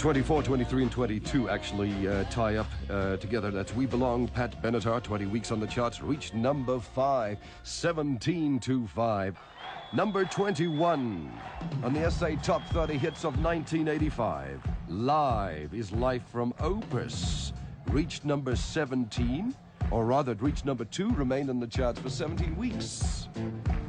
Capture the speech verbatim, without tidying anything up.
twenty-four, twenty-three, and twenty-two actually uh, tie up uh, together. That's We Belong, Pat Benatar, twenty weeks on the charts, reached number five, seventeen to five. Number twenty-one on the S A Top thirty Hits of nineteen eighty-five. Live is Life from Opus. Reached number seventeen, or rather, it reached number two, remained on the charts for seventeen weeks.